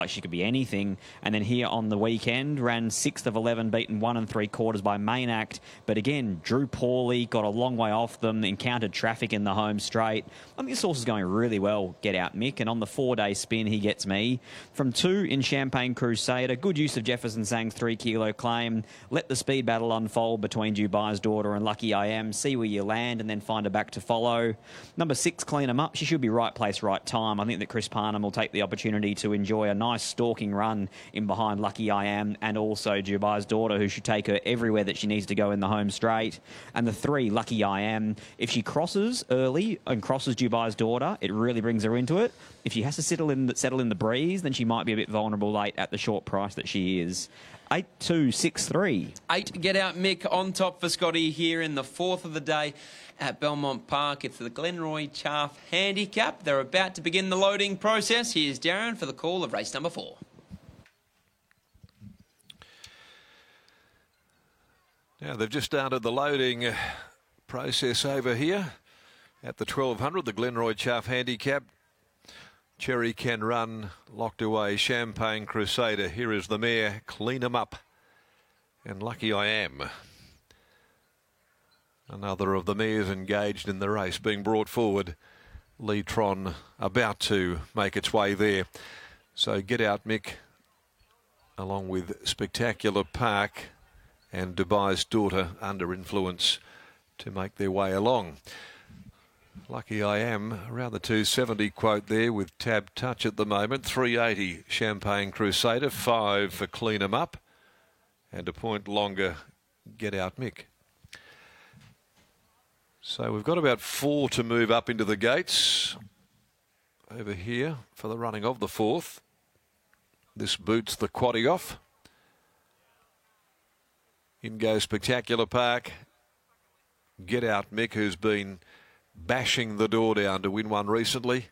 like she could be anything. And then here on the weekend, ran 6th of 11, beaten 1 3/4 by Main Act. But again, drew poorly, got a long way off them, encountered traffic in the home straight. I think this horse is going really well, Get Out Mick. And on the 4-day spin, he gets me. From 2 in Champagne Crusader, good use of Jefferson Sang's 3-kilo claim. Let the speed battle unfold between Dubai's Daughter and Lucky I Am. See where you land and then find her back to follow. Number 6, Clean 'em Up. She should be right place, right time. I think that Chris Parnham will take the opportunity to enjoy a nice stalking run in behind Lucky I Am and also Dubai's Daughter, who should take her everywhere that she needs to go in the home straight. And the 3, Lucky I Am, if she crosses early and crosses Dubai's Daughter, it really brings her into it. If she has to settle in the breeze, then she might be a bit vulnerable late at the short price that she is. 8-2-6-3. 8, Get Out Mick on top for Scotty here in the 4th of the day at Belmont Park. It's the Glenroy Chaff Handicap. They're about to begin the loading process. Here's Darren for the call of race number 4. Now they've just started the loading process over here at the 1200, the Glenroy Chaff Handicap. Cherry Can Run, locked away, Champagne Crusader. Here is the mare, Clean 'em Up, and Lucky I Am. Another of the mares engaged in the race being brought forward. Leetron about to make its way there. So Get Out Mick, along with Spectacular Park and Dubai's Daughter under influence to make their way along. Lucky I Am, around the 270 quote there with Tab Touch at the moment. 380 Champagne Crusader, 5 for Clean 'em Up, and a point longer Get Out Mick. So we've got about 4 to move up into the gates over here for the running of the 4th. This boots the quaddie off. In goes Spectacular Park. Get Out Mick, who's been bashing the door down to win one recently.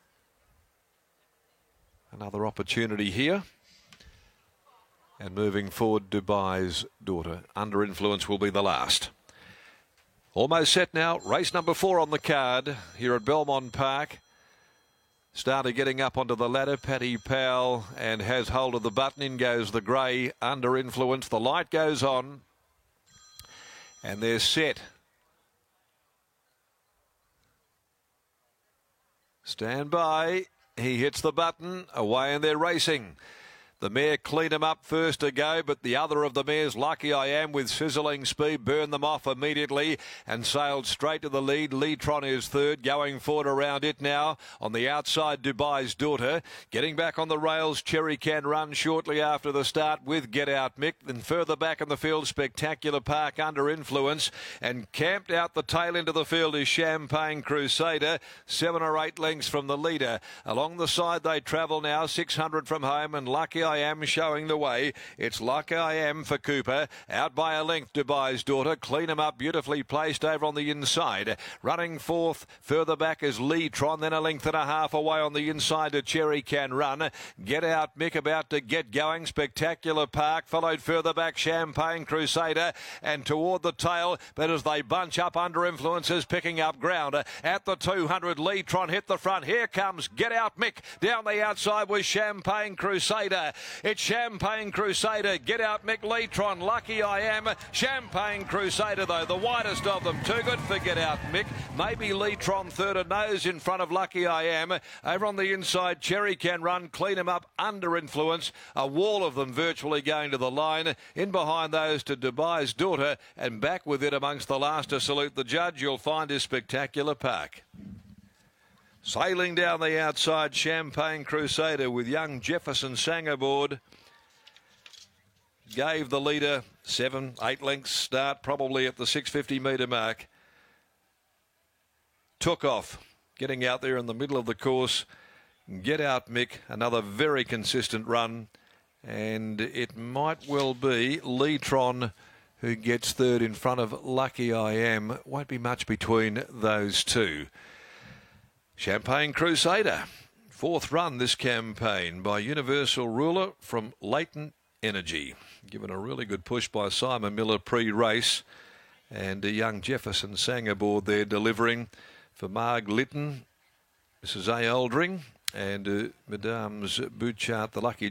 Another opportunity here. And moving forward, Dubai's Daughter. Under influence will be the last. Almost set now. Race number 4 on the card here at Belmont Park. Started getting up onto the ladder, Paddy Powell, and has hold of the button. In goes the grey, under influence. The light goes on. And they're set. Stand by. He hits the button. Away and they're racing. The mare Clean 'em Up first to go, but the other of the mares, Lucky I Am, with sizzling speed, burned them off immediately and sailed straight to the lead. Leetron is third, going forward around it now. On the outside, Dubai's Daughter. Getting back on the rails, Cherry Can Run shortly after the start with Get Out Mick. Then further back in the field, Spectacular Park under influence. And camped out the tail into the field is Champagne Crusader, 7 or 8 lengths from the leader. Along the side they travel now, 600 from home, and Lucky I Am showing the way. It's Lucky I Am for Cooper. Out by a length, Dubai's Daughter. Clean 'em Up, beautifully placed over on the inside. Running 4th, further back is Leetron, then a length and a half away on the inside to Cherry Can Run. Get Out Mick about to get going. Spectacular Park, followed further back Champagne Crusader, and toward the tail, but as they bunch up, under influences picking up ground. At the 200, Leetron hit the front. Here comes Get Out Mick. Down the outside was Champagne Crusader. It's Champagne Crusader, Get Out Mick, Leetron, Lucky I Am. Champagne Crusader, though, the widest of them. Too good for Get Out Mick. Maybe Leetron third and nose in front of Lucky I Am. Over on the inside, Cherry Can Run, Clean 'em Up, under influence. A wall of them virtually going to the line. In behind those to Dubai's Daughter, and back with it amongst the last to salute the judge, you'll find his Spectacular Park. Sailing down the outside, Champagne Crusader with young Jefferson Sang aboard. Gave the leader 7, 8 lengths start, probably at the 650 metre mark. Took off, getting out there in the middle of the course. Get Out Mick, another very consistent run. And it might well be Leetron who gets third in front of Lucky I Am. Won't be much between those two. Champagne Crusader, 4th run this campaign by Universal Ruler from Leighton Energy. Given a really good push by Simon Miller pre-race. And a young Jefferson Sang aboard there delivering for Marg Litton. This is A. Aldring. And Madame's Boot Chart, the lucky